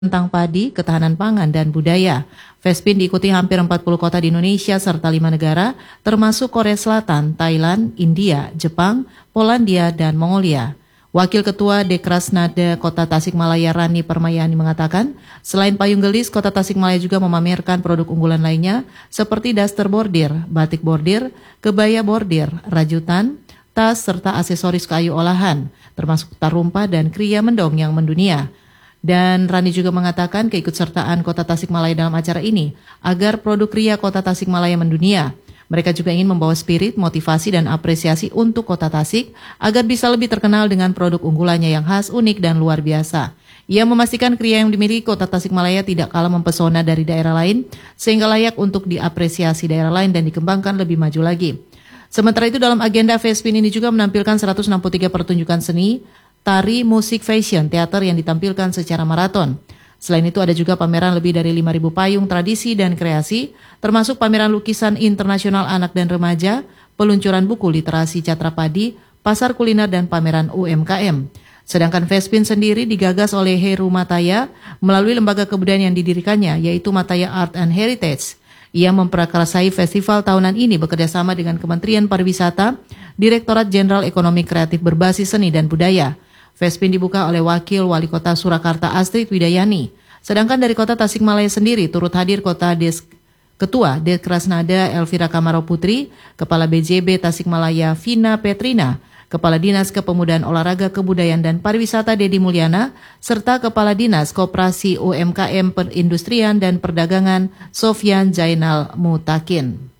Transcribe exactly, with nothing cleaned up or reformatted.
tentang padi, ketahanan pangan, dan budaya. Fespin diikuti hampir empat puluh kota di Indonesia serta lima negara, termasuk Korea Selatan, Thailand, India, Jepang, Polandia, dan Mongolia. Wakil Ketua Dekrasnada Kota Tasikmalaya Rani Permayani mengatakan, selain payung gelis, Kota Tasikmalaya juga memamerkan produk unggulan lainnya seperti daster bordir, batik bordir, kebaya bordir, rajutan, tas, serta aksesoris kayu olahan, termasuk tarumpa dan kriya mendong yang mendunia. Dan Rani juga mengatakan keikutsertaan Kota Tasikmalaya dalam acara ini agar produk kriya Kota Tasikmalaya mendunia. Mereka juga ingin membawa spirit, motivasi, dan apresiasi untuk Kota Tasik agar bisa lebih terkenal dengan produk unggulannya yang khas, unik, dan luar biasa. Ia memastikan kriya yang dimiliki Kota Tasikmalaya tidak kalah mempesona dari daerah lain, sehingga layak untuk diapresiasi daerah lain dan dikembangkan lebih maju lagi. Sementara itu dalam agenda Fespin ini juga menampilkan seratus enam puluh tiga pertunjukan seni, tari, musik, fashion, teater yang ditampilkan secara maraton. Selain itu ada juga pameran lebih dari lima ribu payung tradisi dan kreasi, termasuk pameran lukisan internasional anak dan remaja, peluncuran buku literasi Catra Padi, pasar kuliner, dan pameran U M K M. Sedangkan Fespin sendiri digagas oleh Heru Mataya melalui lembaga kebudayaan yang didirikannya, yaitu Mataya Art and Heritage. Ia memprakarsai festival tahunan ini bekerjasama dengan Kementerian Pariwisata, Direktorat Jenderal Ekonomi Kreatif Berbasis Seni dan Budaya. Fespin dibuka oleh Wakil Wali Kota Surakarta Astrid Widayani. Sedangkan dari Kota Tasikmalaya sendiri turut hadir Kota Des Ketua Dekrasnada Elvira Kamaro Putri, Kepala B J B Tasikmalaya Vina Petrina, Kepala Dinas Kepemudaan Olahraga Kebudayaan dan Pariwisata Dedi Mulyana, serta Kepala Dinas Koperasi U M K M Perindustrian dan Perdagangan Sofyan Jainal Mutakin.